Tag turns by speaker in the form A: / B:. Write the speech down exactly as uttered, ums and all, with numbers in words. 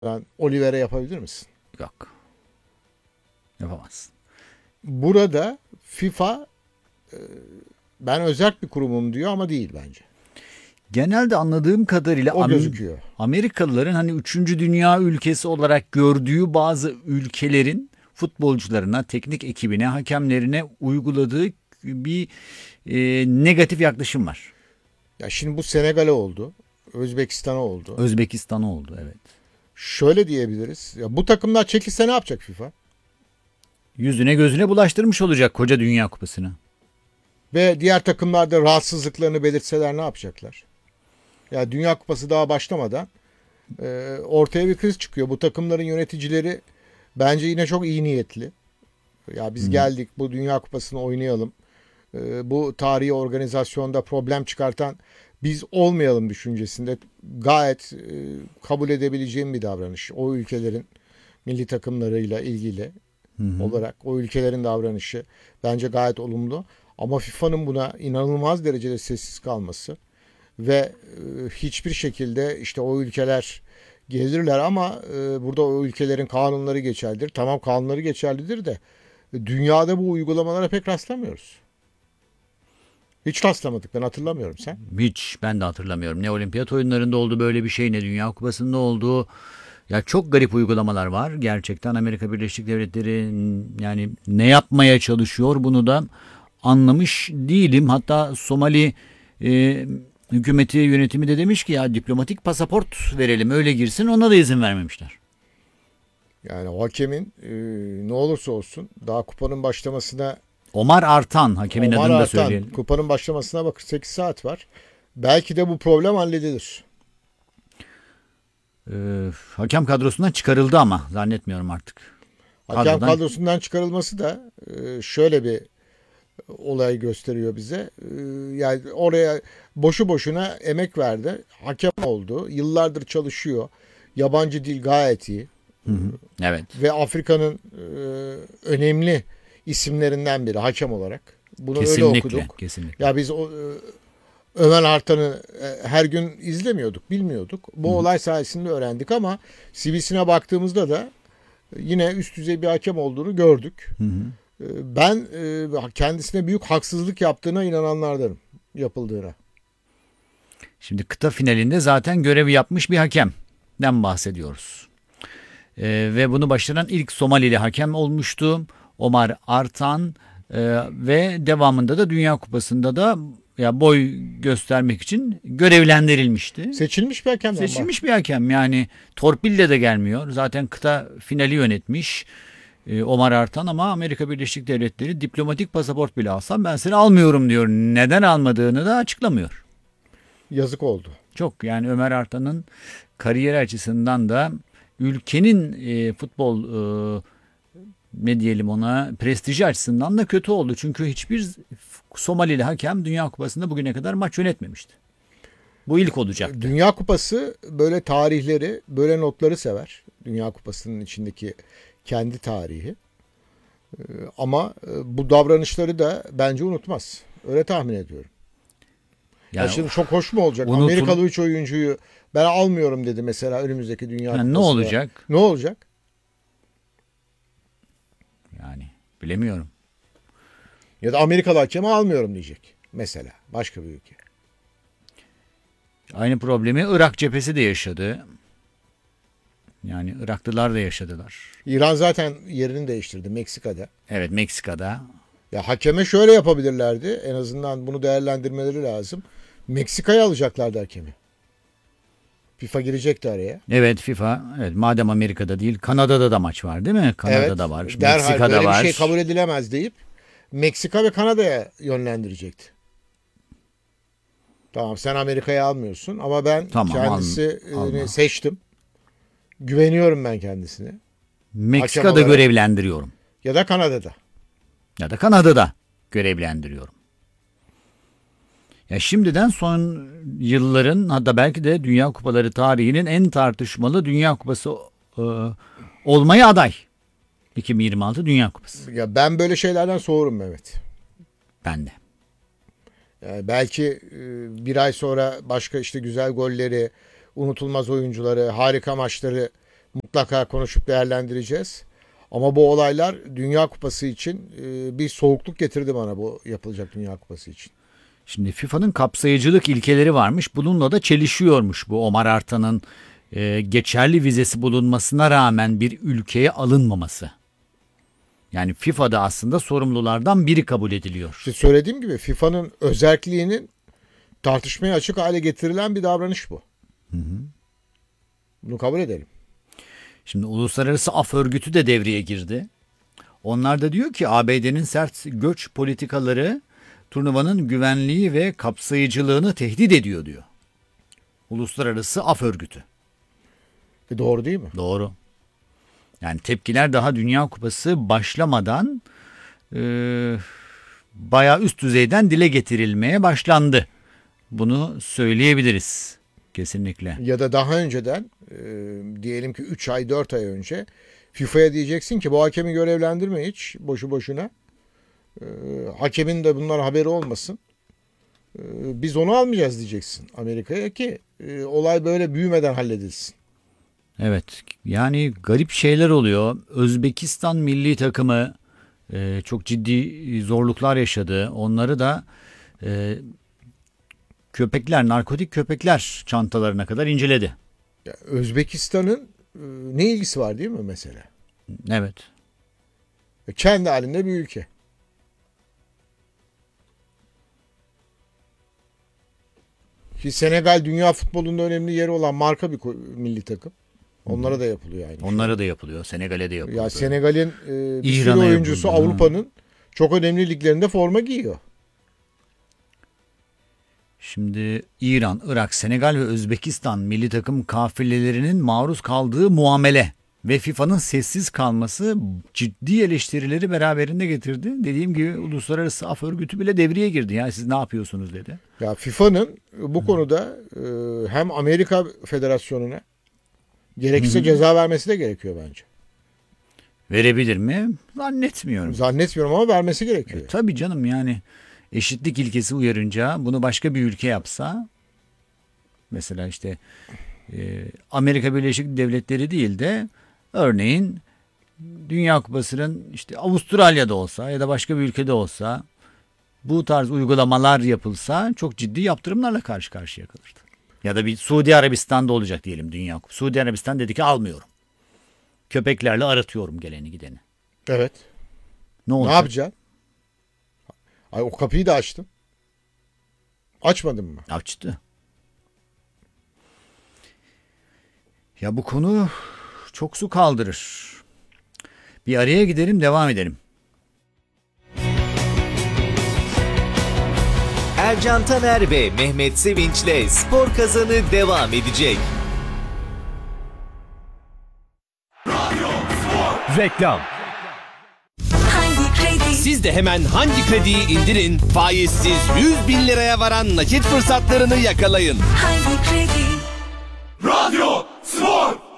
A: Oliver'e yapabilir misin?
B: Yok. Yapamazsın.
A: Burada FIFA e, ben özerk bir kurumum diyor ama değil bence.
B: Genelde anladığım kadarıyla
A: O
B: Am-
A: gözüküyor.
B: Amerikalıların hani üçüncü dünya ülkesi olarak gördüğü bazı ülkelerin futbolcularına, teknik ekibine, hakemlerine uyguladığı bir e, negatif yaklaşım var.
A: Ya şimdi bu Senegal'e oldu. Özbekistan'a oldu.
B: Özbekistan'a oldu, evet.
A: Şöyle diyebiliriz. Ya bu takımlar çekilse ne yapacak FIFA?
B: Yüzüne gözüne bulaştırmış olacak koca Dünya Kupası'nı.
A: Ve diğer takımlar da rahatsızlıklarını belirtseler ne yapacaklar? Ya Dünya Kupası daha başlamadan e, ortaya bir kriz çıkıyor. Bu takımların yöneticileri bence yine çok iyi niyetli. Ya biz
B: Hı.
A: geldik bu Dünya Kupası'nı oynayalım. E, bu tarihi organizasyonda problem çıkartan biz olmayalım düşüncesinde gayet e, kabul edebileceğim bir davranış. O ülkelerin milli takımlarıyla ilgili
B: Hı hı.
A: olarak o ülkelerin davranışı bence gayet olumlu. Ama FIFA'nın buna inanılmaz derecede sessiz kalması ve e, hiçbir şekilde işte o ülkeler gelirler ama e, burada o ülkelerin kanunları geçerlidir. Tamam kanunları geçerlidir de e, dünyada bu uygulamalara pek rastlamıyoruz. Hiç rastlamadık ben hatırlamıyorum sen.
B: Hiç ben de hatırlamıyorum. Ne olimpiyat oyunlarında oldu böyle bir şey, ne Dünya Kupası'nda oldu. Ya çok garip uygulamalar var. Gerçekten Amerika Birleşik Devletleri yani ne yapmaya çalışıyor bunu da anlamış değilim. Hatta Somali e, hükümeti yönetimi de demiş ki ya diplomatik pasaport verelim öyle girsin, ona da izin vermemişler.
A: Yani o hakemin e, ne olursa olsun daha kupanın başlamasına
B: Omar Artan hakemin
A: Omar
B: adını da
A: Artan
B: söyleyelim.
A: kupanın başlamasına bak sekiz saat var. Belki de bu problem halledilir.
B: E, hakem kadrosundan çıkarıldı ama zannetmiyorum artık.
A: Hakem
B: Kadrodan
A: kadrosundan çıkarılması da e, şöyle bir olay gösteriyor bize. E, Yani oraya boşu boşuna emek verdi. Hakem oldu. Yıllardır çalışıyor. Yabancı dil gayet iyi.
B: Hı hı. Evet.
A: Ve Afrika'nın e, önemli isimlerinden biri hakem olarak. Bunu öyle
B: Kesinlikle,
A: okuduk.
B: kesinlikle.
A: Ya biz o e, Ömer Artan'ı e, her gün izlemiyorduk, bilmiyorduk. Bu
B: Hı hı.
A: olay sayesinde öğrendik ama C V'sine baktığımızda da yine üst düzey bir hakem olduğunu gördük.
B: Hı hı.
A: E, Ben e, kendisine büyük haksızlık yaptığına inananlardanım, yapıldığına.
B: Şimdi kıta finalinde zaten görev yapmış bir hakemden bahsediyoruz. Ee, ve bunu başlaran ilk Somalili hakem olmuştu. Omar Artan Ee, ve devamında da Dünya Kupası'nda da ya boy göstermek için görevlendirilmişti.
A: Seçilmiş bir hakemden bahsediyoruz.
B: Seçilmiş bir hakem, yani torpille de gelmiyor. Zaten kıta finali yönetmiş e, Omar Artan, ama Amerika Birleşik Devletleri diplomatik pasaport bile alsam ben seni almıyorum diyor. Neden almadığını da açıklamıyor.
A: Yazık oldu.
B: Çok, yani Ömer Artan'ın kariyeri açısından da ülkenin e, futbol e, ne diyelim ona prestiji açısından da kötü oldu. Çünkü hiçbir Somalili hakem Dünya Kupası'nda bugüne kadar maç yönetmemişti. Bu ilk olacaktı.
A: Dünya Kupası böyle tarihleri, böyle notları sever. Dünya Kupası'nın içindeki kendi tarihi. E, Ama e, bu davranışları da bence unutmaz. Öyle tahmin ediyorum. Ya
B: Yani
A: şimdi çok hoş mu olacak?
B: unutul-
A: Amerikalı üç oyuncuyu ben almıyorum dedi mesela önümüzdeki Dünya
B: yani ne
A: Kupası'na.
B: olacak?
A: Ne olacak?
B: Yani bilemiyorum.
A: Ya da Amerikalı hakemi almıyorum diyecek. Mesela başka bir ülke.
B: Aynı problemi Irak cephesi de yaşadı. Yani Iraklılar da yaşadılar.
A: İran zaten yerini değiştirdi Meksika'da.
B: Evet, Meksika'da.
A: Ya hakeme şöyle yapabilirlerdi. En azından bunu değerlendirmeleri lazım. Meksika'ya alacaklardı hakemi. FIFA girecekti araya.
B: Evet, FIFA. Evet, madem Amerika'da değil, Kanada'da da maç var değil mi? Kanada'da
A: Evet.
B: var.
A: Derhal
B: Meksika'da
A: böyle
B: var.
A: bir şey kabul edilemez deyip Meksika ve Kanada'ya yönlendirecekti. Tamam sen Amerika'ya almıyorsun ama ben
B: Tamam, al-
A: kendisini
B: alma.
A: seçtim. Güveniyorum ben kendisine.
B: Meksika'da
A: olarak.
B: görevlendiriyorum.
A: Ya da Kanada'da.
B: Ya da Kanada'da görevlendiriyorum. Ya şimdiden son yılların, hatta belki de Dünya Kupaları tarihinin en tartışmalı Dünya Kupası e, olmaya aday. iki bin yirmi altı Dünya Kupası.
A: Ya ben böyle şeylerden soğurum Mehmet.
B: Ben de.
A: Yani belki e, bir ay sonra başka işte güzel golleri, unutulmaz oyuncuları, harika maçları Mutlaka konuşup değerlendireceğiz. Ama bu olaylar Dünya Kupası için e, bir soğukluk getirdi bana, bu yapılacak Dünya Kupası için.
B: Şimdi FIFA'nın kapsayıcılık ilkeleri varmış. Bununla da çelişiyormuş bu Omar Artan'ın e, geçerli vizesi bulunmasına rağmen bir ülkeye alınmaması. Yani FIFA'da aslında sorumlulardan biri kabul ediliyor.
A: İşte söylediğim gibi FIFA'nın özerkliğinin tartışmaya açık hale getirilen bir davranış bu.
B: Hı hı.
A: Bunu kabul edelim.
B: Şimdi Uluslararası Af Örgütü de devreye girdi. Onlar da diyor ki A B D'nin sert göç politikaları turnuvanın güvenliği ve kapsayıcılığını tehdit ediyor diyor. Uluslararası Af Örgütü.
A: E doğru değil mi?
B: Doğru. Yani tepkiler daha Dünya Kupası başlamadan e, bayağı üst düzeyden dile getirilmeye başlandı. Bunu söyleyebiliriz kesinlikle.
A: Ya da daha önceden e, diyelim ki üç ay dört ay önce FIFA'ya diyeceksin ki bu hakemi görevlendirme hiç boşu boşuna. E, hakemin de bunlar haberi olmasın. E, biz onu almayacağız diyeceksin Amerika'ya ki e, olay böyle büyümeden halledilsin.
B: Evet, yani garip şeyler oluyor. Özbekistan milli takımı e, çok ciddi zorluklar yaşadı. Onları da e, köpekler, narkotik köpekler çantalarına kadar inceledi.
A: Ya, Özbekistan'ın e, ne ilgisi var değil mi mesela?
B: Evet.
A: E, kendi halinde bir ülke. Ki Senegal dünya futbolunda önemli yeri olan marka bir milli takım. Onlara da yapılıyor aynı
B: Onlara da yapılıyor. Senegal'e de yapılıyor.
A: Ya Senegal'in e, bir sürü
B: İran'a
A: oyuncusu
B: yapıldı.
A: Avrupa'nın çok önemli liglerinde forma giyiyor.
B: Şimdi İran, Irak, Senegal ve Özbekistan milli takım kafilelerinin maruz kaldığı muamele ve FIFA'nın sessiz kalması ciddi eleştirileri beraberinde getirdi. Dediğim gibi Uluslararası Af Örgütü bile devreye girdi. Yani siz ne yapıyorsunuz dedi.
A: Ya FIFA'nın bu konuda e, hem Amerika Federasyonu'na gerekirse
B: Hı hı.
A: ceza vermesi de gerekiyor bence.
B: Verebilir mi? Zannetmiyorum.
A: Zannetmiyorum ama vermesi gerekiyor.
B: E, tabii canım, yani eşitlik ilkesi uyarınca bunu başka bir ülke yapsa, mesela işte e, Amerika Birleşik Devletleri değil de örneğin Dünya Kupası'nın işte Avustralya'da olsa ya da başka bir ülkede olsa bu tarz uygulamalar yapılsa çok ciddi yaptırımlarla karşı karşıya kalırdı. Ya da bir Suudi Arabistan'da olacak diyelim Dünya Kupası. Suudi Arabistan dedi ki almıyorum. Köpeklerle aratıyorum geleni gideni.
A: Evet.
B: Ne olacak?
A: Ne yapacaksın? Ay, o kapıyı da açtım. Açmadın mı?
B: Açtı. Ya bu konu çok su kaldırır. Bir araya gidelim, devam edelim.
C: Ercan Taner ve Mehmet Sevinç'le Spor Kazanı devam edecek.
D: Reklam.
E: Hangi kredi?
D: Siz de hemen Hangi Kredi'yi indirin, faizsiz yüz bin liraya varan nakit fırsatlarını yakalayın.
E: Hangi kredi?
F: Radyo Spor.